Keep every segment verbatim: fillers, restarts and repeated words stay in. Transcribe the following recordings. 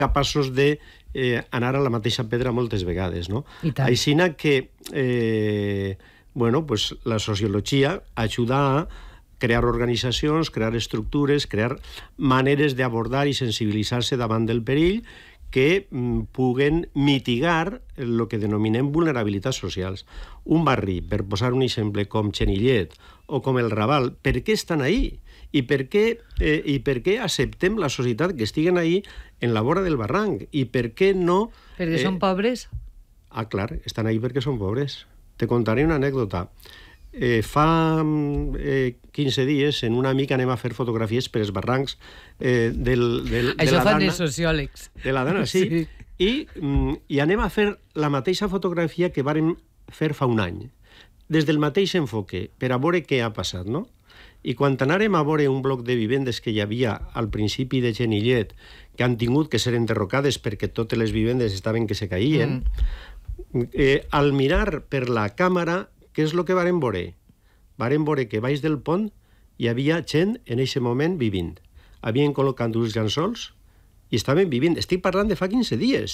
capaços de eh, anar a la mateixa pedra moltes vegades, no? Aixina que eh, bueno, pues, la sociologia ajuda a crear organitzacions, crear estructures, crear maneres d'abordar i sensibilitzar-se davant del perill que mm, puguen mitigar el que denominem vulnerabilitats socials. Un barri, per posar un exemple com Xenillet o com el Raval, per què estan ahí? I per què, eh, i per què acceptem la societat que estiguen ahí en la vora del barranc? I per què no... Perquè eh... són pobres? Ah, clar, estan ahí perquè són pobres. Te contaré una anècdota. Eh, fa eh, quinze dies, en una mica anem a fer fotografies per els barrancs eh, del, del, de Això la fan Dana. els sociòlegs. De la Dana, sí. sí. I, mm, I anem a fer la mateixa fotografia que vàrem fer fa un any. Des del mateix enfoque, per a veure què ha passat, no? I quan anàrem a veure un bloc de vivendes que hi havia al principi de Xenillet, que han tingut que ser enderrocades perquè totes les vivendes estaven que se caïen, mm. eh, al mirar per la càmera, què és el que vàrem veure? Vàrem veure que baix del pont hi havia gent en aquest moment vivint. Havien col·locat uns llençols i estaven vivint. Estic parlant de fa quinze dies.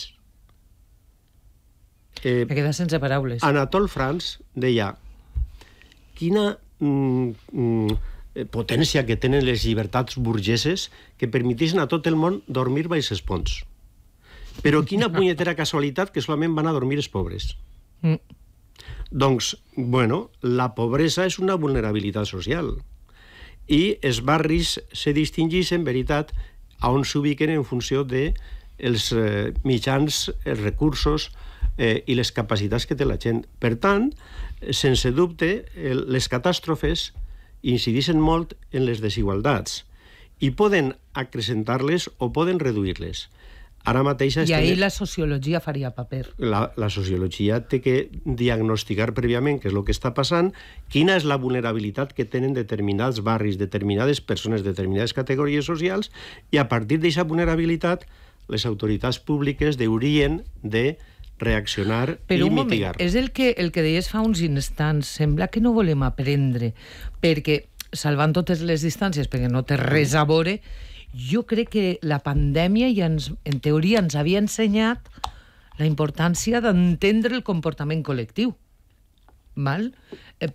Eh, M'he quedat sense paraules. Anatole France deia quina mm, mm, potència que tenen les llibertats burgeses que permeteixen a tot el món dormir baix els ponts. Però quina punyetera casualitat que solament van a dormir els pobres. Mm. Doncs, bueno, la pobresa és una vulnerabilitat social i els barris se distingeixen, en veritat, a on s'ubiquen en funció dels eh, mitjans, els recursos eh, i les capacitats que té la gent. Per tant, sense dubte, el, les catàstrofes incideixen molt en les desigualtats i poden acrecentar-les o poden reduir-les. Ara mateix... I ahir la sociologia faria paper. La, la sociologia té que diagnosticar prèviament què és el que està passant, quina és la vulnerabilitat que tenen determinats barris, determinades persones, determinades categories socials, i a partir d'aquesta vulnerabilitat les autoritats públiques haurien de reaccionar Però i un mitigar. Moment, és el que, el que deies fa uns instants. Sembla que no volem aprendre, perquè, salvant totes les distàncies, perquè no té res a veure, jo crec que la pandèmia ja ens, en teoria ens havia ensenyat la importància d'entendre el comportament col·lectiu. Val? Eh,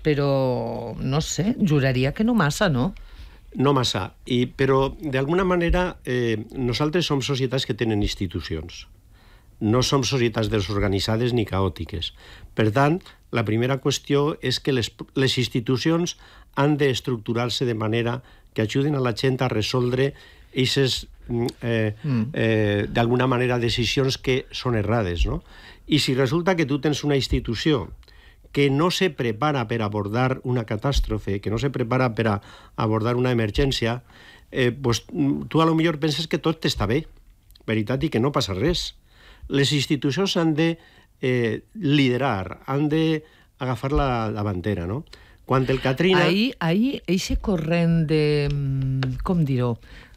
però, no sé, juraria que no massa, no? No massa, I, però d'alguna manera eh, nosaltres som societats que tenen institucions. No som societats desorganitzades ni caòtiques. Per tant, la primera qüestió és que les, les institucions han d'estructurar-se de manera que ajuden a la gent a resoldre aquestes, eh, mm. eh, d'alguna manera, decisions que són errades, no? I si resulta que tu tens una institució que no se prepara per abordar una catàstrofe, que no se prepara per a abordar una emergència, eh, pues, tu a lo millor penses que tot està bé, veritat, i que no passa res. Les institucions han de eh, liderar, han d'agafar la davantera, no? Quan el Katrina... Ahir, ahir, eixe corrent de, com dir-ho,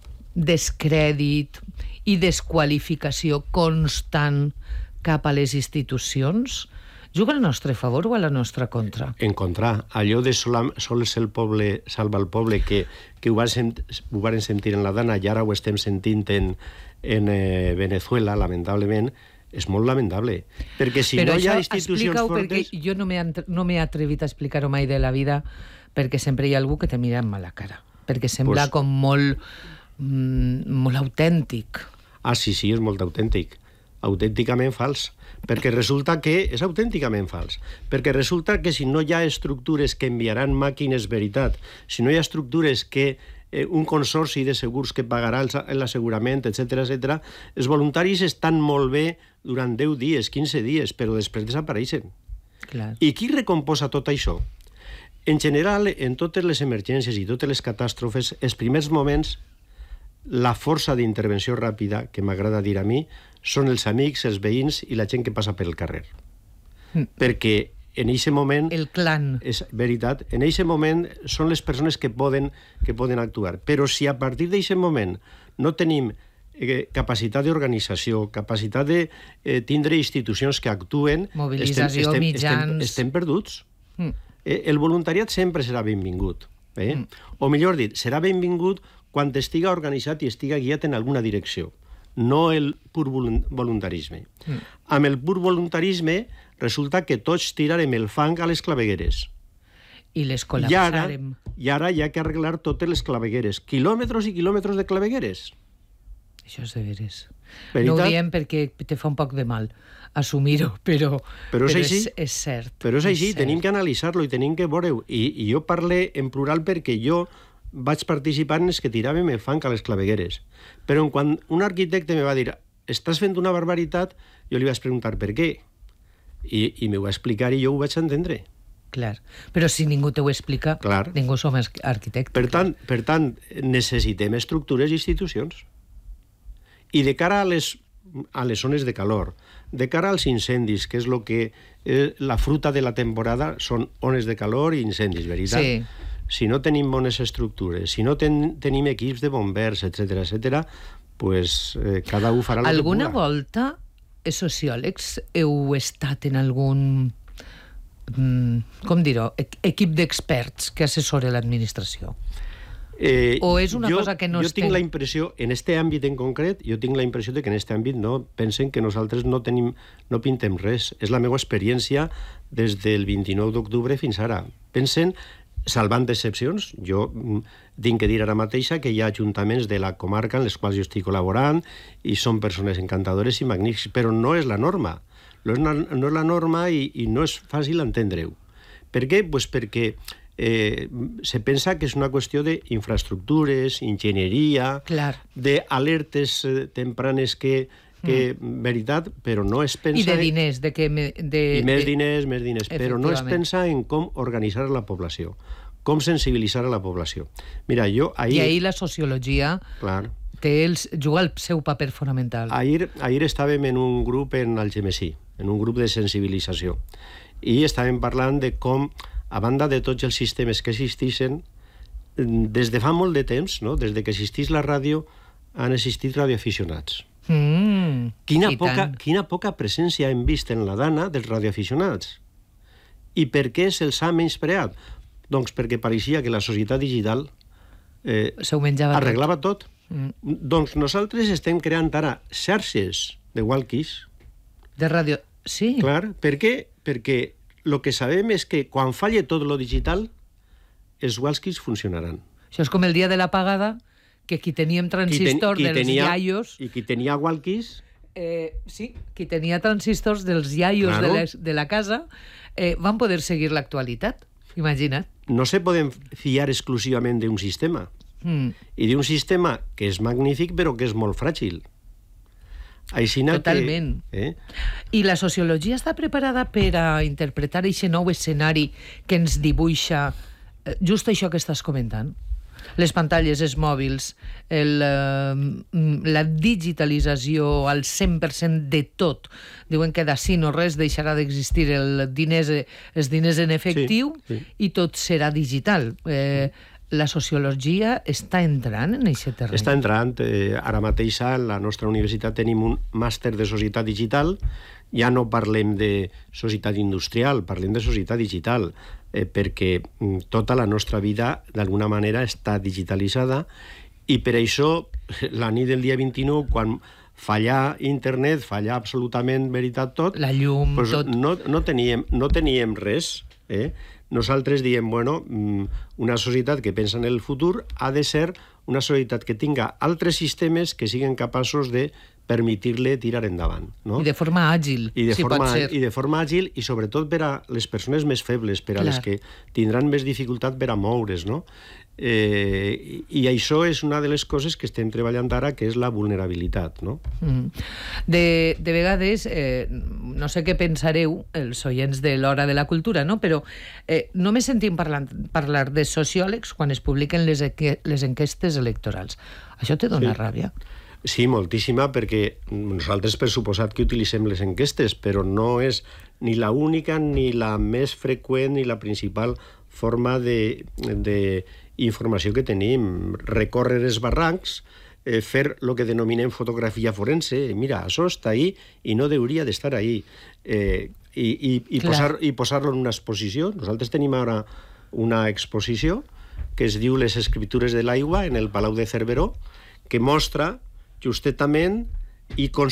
descrèdit i desqualificació constant cap a les institucions, juga al nostre favor o a la nostra contra? En contra. Allò de sol, sol és el poble, salva el poble, que, que ho, van sent, ho van sentir en la Dana i ara ho estem sentint en, en eh, Venezuela, lamentablement, és molt lamentable. Perquè si Però no hi ha això, institucions fortes... Perquè jo no m'he no m'he atrevit a explicar-ho mai de la vida, perquè sempre hi ha algú que te mira amb mala cara. Perquè sembla pues... com molt, mm, molt autèntic. Ah, sí, sí, és molt autèntic. Autènticament fals. Perquè resulta que és autènticament fals. Perquè resulta que si no hi ha estructures que enviaran màquines veritat, si no hi ha estructures que eh, un consorci de segurs que pagarà l'assegurament, etcètera, etcètera, els voluntaris estan molt bé durant deu dies, quinze dies, però després desapareixen. Clar. I qui recomposa tot això? En general, en totes les emergències i totes les catàstrofes, els primers moments, la força d'intervenció ràpida, que m'agrada dir a mi, són els amics, els veïns i la gent que passa pel carrer. Mm. Perquè en aquest moment... El clan. És veritat, en aquest moment són les persones que poden, que poden actuar. Però si a partir d'aquest moment no tenim eh, capacitat d'organització, capacitat de eh, tindre institucions que actuen... Mobilització, estem, estem, mitjans... Estem, estem perduts. Mm. Eh, el voluntariat sempre serà benvingut. Eh? Mm. O millor dit, serà benvingut quan estiga organitzat i estiga guiat en alguna direcció. no el pur voluntarisme. Mm. Amb el pur voluntarisme resulta que tots tirarem el fang a les clavegueres. I les col·lapsarem. I ara, I ara hi ha que arreglar totes les clavegueres. Quilòmetres i quilòmetres de clavegueres. Això és de veres. Veritat? No ho diem perquè te fa un poc de mal assumir-ho, però, però, és, però així, és, és cert. Però és així, és tenim cert. que analitzar-lo i tenim que veure-ho. I, I jo parlé en plural perquè jo vaig participar en els que tiràvem el fang a les clavegueres. Però quan un arquitecte me va dir estàs fent una barbaritat, jo li vaig preguntar per què. I, i m'ho va explicar i jo ho vaig entendre. Clar, però si ningú t'ho explica, clar. Ningú som arquitectes. Per tant, per tant, necessitem estructures i institucions. I de cara a les, a les zones de calor, de cara als incendis, que és lo que eh, la fruta de la temporada són ones de calor i incendis, veritat? Sí. Si no tenim bones estructures, si no ten, tenim equips de bombers, etcètera, etcètera, pues eh, cada un farà el que Alguna pugui. volta, els sociòlegs, heu estat en algun, mm, com dir-ho, equip d'experts que assessora l'administració? Eh, o és una jo, cosa que no jo estem... tinc la impressió, en este àmbit en concret, jo tinc la impressió de que en este àmbit no pensen que nosaltres no tenim, no pintem res. És la meva experiència des del vint-i-nou d'octubre fins ara. Pensen, salvant excepcions, jo tinc que dir ara mateixa que hi ha ajuntaments de la comarca en les quals jo estic col·laborant i són persones encantadores i magnífiques, però no és la norma. No és, una, no és la norma i, i no és fàcil entendre-ho. Per què? Pues perquè Eh, se pensa que és una qüestió d'infraestructures, enginyeria, d'alertes eh, tempranes que, que mm. veritat, però no es pensa... I de diners. De que me, de, I més de... diners, més diners, però no es pensa en com organitzar la població, com sensibilitzar a la població. Mira, jo ahir... I ahir la sociologia Clar. té el, juga el seu paper fonamental. Ahir, ahir estàvem en un grup en Algemesí, en un grup de sensibilització, i estàvem parlant de com a banda de tots els sistemes que existeixen, des de fa molt de temps, no? Des de que existís la ràdio, han existit radioaficionats. Mm, quina, poca, quina poca presència hem vist en la dana dels radioaficionats. I per què se'ls ha menyspreat? Doncs perquè pareixia que la societat digital eh, arreglava tot. tot. Mm. Doncs nosaltres estem creant ara xarxes de walkies. De ràdio, sí. Clar, per què? Perquè el que sabem és que quan falle tot lo digital, els walkies funcionaran. Això és com el dia de l'apagada, que qui teníem transistors qui ten, qui dels tenia, iaios... I qui tenia walkies... Eh, sí, qui tenia transistors dels iaios claro. de, les, de la casa eh, van poder seguir l'actualitat. Imagina't. No se poden fiar exclusivament d'un sistema. Mm. I d'un sistema que és magnífic però que és molt fràgil. Aixina Totalment. Que, eh? I la sociologia està preparada per a interpretar aquest nou escenari que ens dibuixa just això que estàs comentant? Les pantalles, els mòbils, el, la digitalització al cent per cent de tot. Diuen que d'ací no res deixarà d'existir el diners, els diners en efectiu sí, sí. i tot serà digital. Eh, La sociologia està entrant en aquest terreny? Està entrant. Eh, ara mateix a la nostra universitat tenim un màster de societat digital. Ja no parlem de societat industrial, parlem de societat digital, eh, perquè tota la nostra vida d'alguna manera està digitalitzada i per això la nit del dia vint-i-nou, quan fallar internet, fallar absolutament veritat tot, la llum, pues tot... No, no, teníem, no teníem res, eh? Nosaltres diem, bueno, una societat que pensa en el futur ha de ser una societat que tinga altres sistemes que siguin capaços de permetir-le tirar endavant. No? I de forma àgil, I de si forma, pot ser. I de forma àgil, i sobretot per a les persones més febles, per a Clar. les que tindran més dificultat per a moure's, no? Eh, i això és una de les coses que estem treballant ara, que és la vulnerabilitat, no? Mm. De, de vegades, eh, no sé què pensareu els oients de l'Hora de la Cultura, no? Però eh, només sentim parlar, parlar de sociòlegs quan es publiquen les, les enquestes electorals. Això te dona sí. ràbia? Sí, moltíssima, perquè nosaltres per suposat que utilitzem les enquestes, però no és ni la única, ni la més freqüent, ni la principal forma de, de informació que tenim. Recórrer els barrancs, eh, fer el que denominem fotografia forense. Mira, això està ahí i no hauria d'estar ahí. Eh, i, i, i, posar, i posar-lo en una exposició. Nosaltres tenim ara una exposició que es diu Les escriptures de l'aigua en el Palau de Cerveró, que mostra justament i